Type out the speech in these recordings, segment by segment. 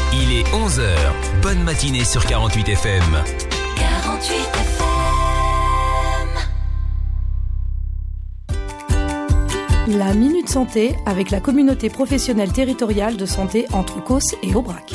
Il est 11h. Bonne matinée sur 48 FM. 48 FM. La Minute Santé avec la communauté professionnelle territoriale de santé entre Causse et Aubrac.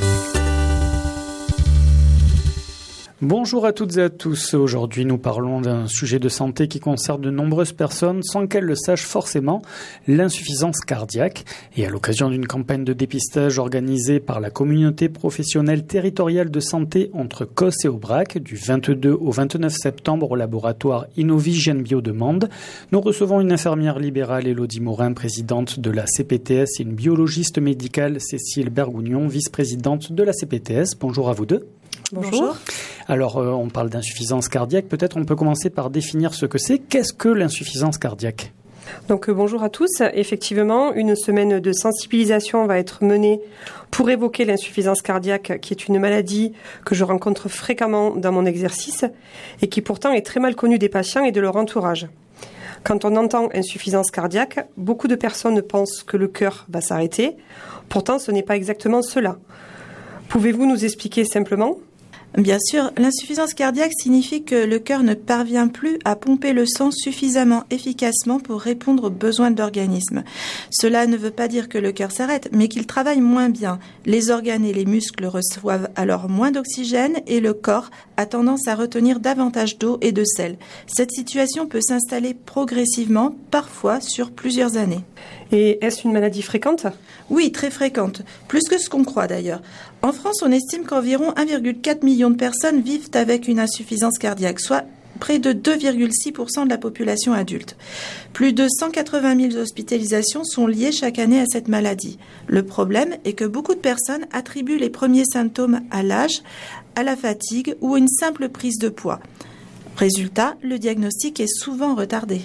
Bonjour à toutes et à tous. Aujourd'hui, nous parlons d'un sujet de santé qui concerne de nombreuses personnes sans qu'elles le sachent forcément, l'insuffisance cardiaque. Et à l'occasion d'une campagne de dépistage organisée par la communauté professionnelle territoriale de santé entre Causse et Aubrac du 22 au 29 septembre au laboratoire Innovision Bio de Mende, nous recevons une infirmière libérale, Élodie Morin, présidente de la CPTS, et une biologiste médicale, Cécile Bergougnon, vice-présidente de la CPTS. Bonjour à vous deux. Bonjour. Alors, on parle d'insuffisance cardiaque. Peut-être on peut commencer par définir ce que c'est. Qu'est-ce que l'insuffisance cardiaque ? Donc bonjour à tous. Effectivement, une semaine de sensibilisation va être menée pour évoquer l'insuffisance cardiaque, qui est une maladie que je rencontre fréquemment dans mon exercice et qui pourtant est très mal connue des patients et de leur entourage. Quand on entend insuffisance cardiaque, beaucoup de personnes pensent que le cœur va s'arrêter. Pourtant, ce n'est pas exactement cela. Pouvez-vous nous expliquer simplement ? Bien sûr, l'insuffisance cardiaque signifie que le cœur ne parvient plus à pomper le sang suffisamment efficacement pour répondre aux besoins de l'organisme. Cela ne veut pas dire que le cœur s'arrête, mais qu'il travaille moins bien. Les organes et les muscles reçoivent alors moins d'oxygène et le corps a tendance à retenir davantage d'eau et de sel. Cette situation peut s'installer progressivement, parfois sur plusieurs années. Et est-ce une maladie fréquente ? Oui, très fréquente, plus que ce qu'on croit d'ailleurs. En France, on estime qu'environ 1,4 million de personnes vivent avec une insuffisance cardiaque, soit près de 2,6% de la population adulte. Plus de 180 000 hospitalisations sont liées chaque année à cette maladie. Le problème est que beaucoup de personnes attribuent les premiers symptômes à l'âge, à la fatigue ou à une simple prise de poids. Résultat, le diagnostic est souvent retardé.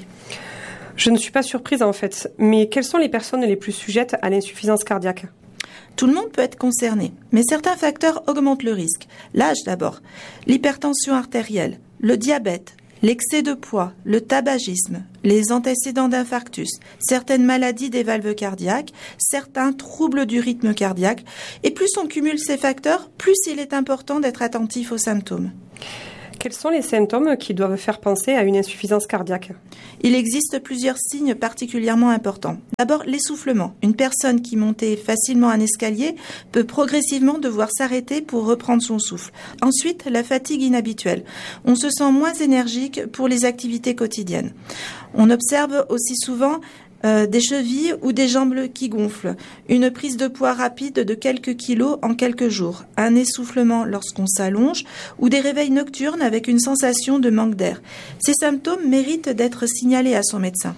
Je ne suis pas surprise en fait, mais quelles sont les personnes les plus sujettes à l'insuffisance cardiaque ? Tout le monde peut être concerné, mais certains facteurs augmentent le risque. L'âge d'abord, l'hypertension artérielle, le diabète, l'excès de poids, le tabagisme, les antécédents d'infarctus, certaines maladies des valves cardiaques, certains troubles du rythme cardiaque. Et plus on cumule ces facteurs, plus il est important d'être attentif aux symptômes. Quels sont les symptômes qui doivent faire penser à une insuffisance cardiaque ? Il existe plusieurs signes particulièrement importants. D'abord, l'essoufflement. Une personne qui montait facilement un escalier peut progressivement devoir s'arrêter pour reprendre son souffle. Ensuite, la fatigue inhabituelle. On se sent moins énergique pour les activités quotidiennes. On observe aussi souvent des chevilles ou des jambes qui gonflent, une prise de poids rapide de quelques kilos en quelques jours, un essoufflement lorsqu'on s'allonge ou des réveils nocturnes avec une sensation de manque d'air. Ces symptômes méritent d'être signalés à son médecin.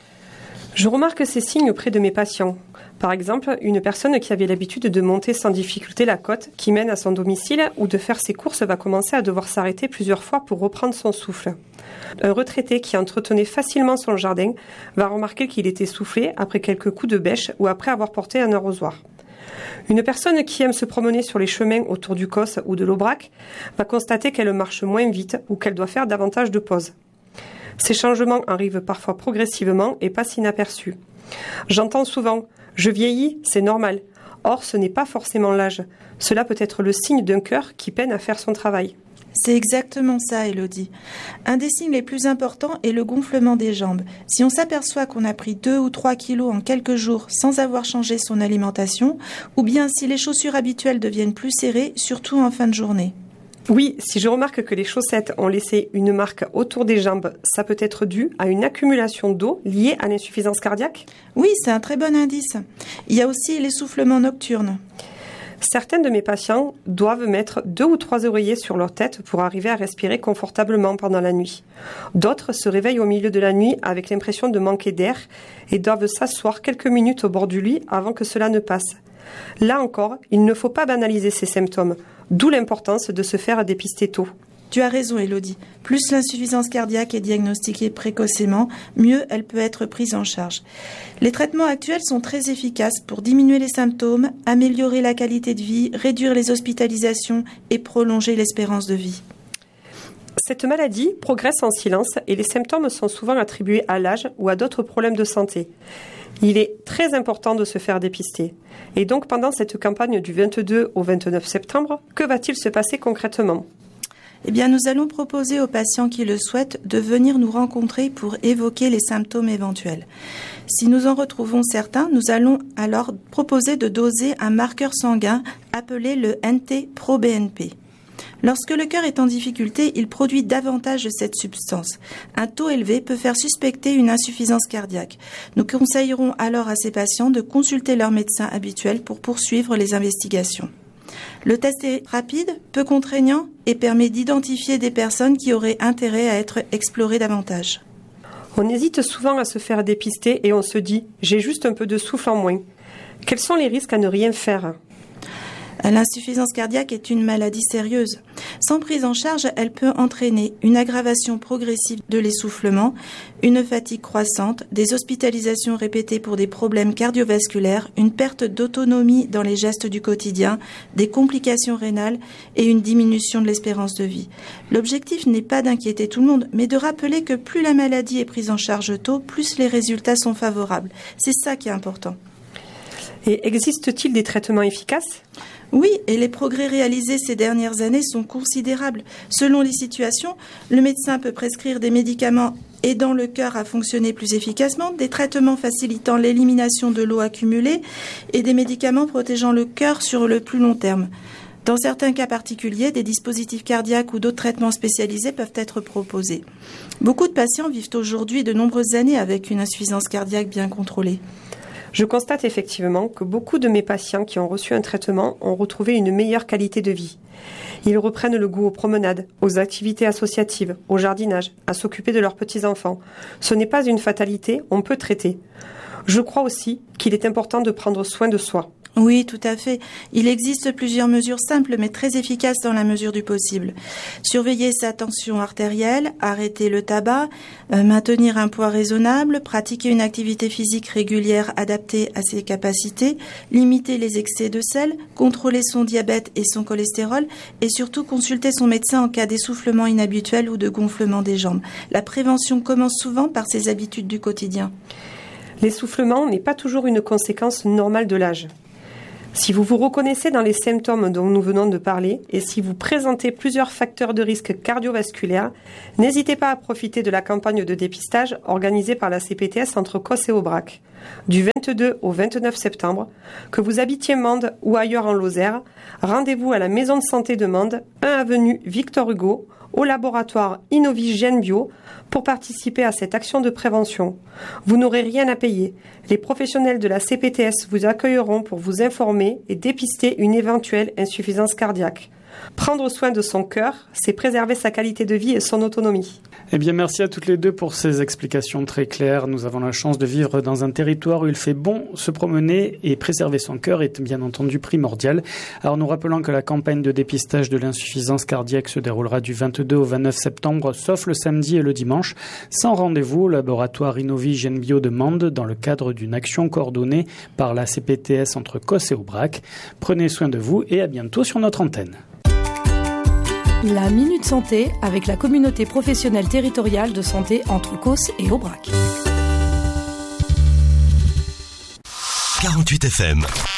Je remarque ces signes auprès de mes patients. Par exemple, une personne qui avait l'habitude de monter sans difficulté la côte qui mène à son domicile ou de faire ses courses va commencer à devoir s'arrêter plusieurs fois pour reprendre son souffle. Un retraité qui entretenait facilement son jardin va remarquer qu'il était essoufflé après quelques coups de bêche ou après avoir porté un arrosoir. Une personne qui aime se promener sur les chemins autour du Causse ou de l'Aubrac va constater qu'elle marche moins vite ou qu'elle doit faire davantage de pauses. Ces changements arrivent parfois progressivement et passent inaperçus. J'entends souvent « je vieillis, c'est normal ». Or, ce n'est pas forcément l'âge. Cela peut être le signe d'un cœur qui peine à faire son travail. C'est exactement ça, Élodie. Un des signes les plus importants est le gonflement des jambes. Si on s'aperçoit qu'on a pris 2 ou 3 kilos en quelques jours sans avoir changé son alimentation, ou bien si les chaussures habituelles deviennent plus serrées, surtout en fin de journée. Oui, si je remarque que les chaussettes ont laissé une marque autour des jambes, ça peut être dû à une accumulation d'eau liée à l'insuffisance cardiaque ? Oui, c'est un très bon indice. Il y a aussi l'essoufflement nocturne. Certains de mes patients doivent mettre 2 ou 3 oreillers sur leur tête pour arriver à respirer confortablement pendant la nuit. D'autres se réveillent au milieu de la nuit avec l'impression de manquer d'air et doivent s'asseoir quelques minutes au bord du lit avant que cela ne passe. Là encore, il ne faut pas banaliser ces symptômes, d'où l'importance de se faire dépister tôt. Tu as raison, Élodie. Plus l'insuffisance cardiaque est diagnostiquée précocement, mieux elle peut être prise en charge. Les traitements actuels sont très efficaces pour diminuer les symptômes, améliorer la qualité de vie, réduire les hospitalisations et prolonger l'espérance de vie. Cette maladie progresse en silence et les symptômes sont souvent attribués à l'âge ou à d'autres problèmes de santé. Il est très important de se faire dépister. Et donc, pendant cette campagne du 22 au 29 septembre, que va-t-il se passer concrètement ? Eh bien, nous allons proposer aux patients qui le souhaitent de venir nous rencontrer pour évoquer les symptômes éventuels. Si nous en retrouvons certains, nous allons alors proposer de doser un marqueur sanguin appelé le NT-proBNP. Lorsque le cœur est en difficulté, il produit davantage de cette substance. Un taux élevé peut faire suspecter une insuffisance cardiaque. Nous conseillerons alors à ces patients de consulter leur médecin habituel pour poursuivre les investigations. Le test est rapide, peu contraignant et permet d'identifier des personnes qui auraient intérêt à être explorées davantage. On hésite souvent à se faire dépister et on se dit « j'ai juste un peu de souffle en moins ». Quels sont les risques à ne rien faire ? L'insuffisance cardiaque est une maladie sérieuse. Sans prise en charge, elle peut entraîner une aggravation progressive de l'essoufflement, une fatigue croissante, des hospitalisations répétées pour des problèmes cardiovasculaires, une perte d'autonomie dans les gestes du quotidien, des complications rénales et une diminution de l'espérance de vie. L'objectif n'est pas d'inquiéter tout le monde, mais de rappeler que plus la maladie est prise en charge tôt, plus les résultats sont favorables. C'est ça qui est important. Et existe-t-il des traitements efficaces ? Oui, et les progrès réalisés ces dernières années sont considérables. Selon les situations, le médecin peut prescrire des médicaments aidant le cœur à fonctionner plus efficacement, des traitements facilitant l'élimination de l'eau accumulée et des médicaments protégeant le cœur sur le plus long terme. Dans certains cas particuliers, des dispositifs cardiaques ou d'autres traitements spécialisés peuvent être proposés. Beaucoup de patients vivent aujourd'hui de nombreuses années avec une insuffisance cardiaque bien contrôlée. Je constate effectivement que beaucoup de mes patients qui ont reçu un traitement ont retrouvé une meilleure qualité de vie. Ils reprennent le goût aux promenades, aux activités associatives, au jardinage, à s'occuper de leurs petits-enfants. Ce n'est pas une fatalité, on peut traiter. Je crois aussi qu'il est important de prendre soin de soi. Oui, tout à fait. Il existe plusieurs mesures simples mais très efficaces dans la mesure du possible. Surveiller sa tension artérielle, arrêter le tabac, maintenir un poids raisonnable, pratiquer une activité physique régulière adaptée à ses capacités, limiter les excès de sel, contrôler son diabète et son cholestérol et surtout consulter son médecin en cas d'essoufflement inhabituel ou de gonflement des jambes. La prévention commence souvent par ses habitudes du quotidien. L'essoufflement n'est pas toujours une conséquence normale de l'âge. Si vous vous reconnaissez dans les symptômes dont nous venons de parler et si vous présentez plusieurs facteurs de risque cardiovasculaire, n'hésitez pas à profiter de la campagne de dépistage organisée par la CPTS entre Causse et Aubrac. Du 22 au 29 septembre, que vous habitiez Mende ou ailleurs en Lozère, rendez-vous à la maison de santé de Mende, 1 avenue Victor Hugo, au laboratoire Innovi GenBio pour participer à cette action de prévention. Vous n'aurez rien à payer. Les professionnels de la CPTS vous accueilleront pour vous informer et dépister une éventuelle insuffisance cardiaque. Prendre soin de son cœur, c'est préserver sa qualité de vie et son autonomie. Eh bien, merci à toutes les deux pour ces explications très claires. Nous avons la chance de vivre dans un territoire où il fait bon se promener et préserver son cœur est bien entendu primordial. Alors, nous rappelons que la campagne de dépistage de l'insuffisance cardiaque se déroulera du 22 au 29 septembre, sauf le samedi et le dimanche, sans rendez-vous au laboratoire Innovi GenBio de Mende dans le cadre d'une action coordonnée par la CPTS entre Causse et Aubrac. Prenez soin de vous et à bientôt sur notre antenne. La Minute Santé avec la communauté professionnelle territoriale de santé entre Causse et Aubrac. 48 FM.